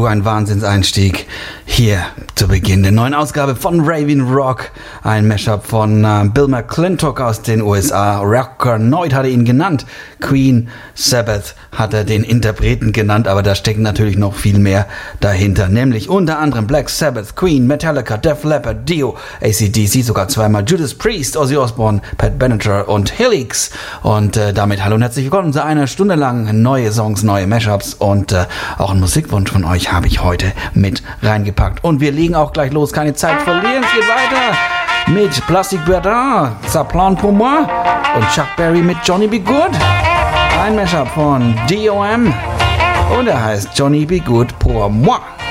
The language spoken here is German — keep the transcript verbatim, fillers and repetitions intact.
Puh, ein Wahnsinnseinstieg hier zu Beginn der neuen Ausgabe von Raving Rock. Ein Mashup von äh, Bill McClintock aus den U S A. Rocker Noid hat er ihn genannt. Queen, Sabbath hat er den Interpreten genannt, aber da steckt natürlich noch viel mehr dahinter. Nämlich unter anderem Black Sabbath, Queen, Metallica, Def Leppard, Dio, A C D C, sogar zweimal Judas Priest, Ozzy Osbourne, Pat Benatar und Helix. Und äh, damit hallo und herzlich willkommen zu einer Stunde lang neue Songs, neue Mashups und äh, auch ein Musikwunsch von euch habe ich heute mit reingepackt. Und wir legen auch gleich los, keine Zeit verlieren, es geht weiter mit Plastic Bertrand, Ça Plante Pour Moi und Chuck Berry mit Johnny B. Good. Ein Mashup von D O M und er heißt Johnny B. Good Pour Moi.